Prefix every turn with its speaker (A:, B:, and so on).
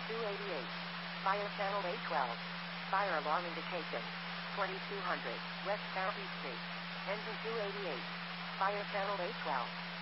A: 288. Fire channel A12. Fire alarm indication. 2200 West County Street. Engine 288. Fire channel A12.